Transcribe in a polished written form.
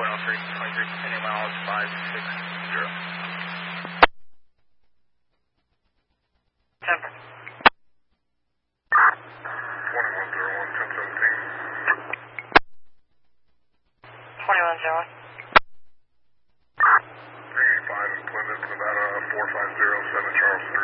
23, any miles 560. Temper. 2101, 1017. 385 in Plymouth, Nevada, 4507 Charles 3.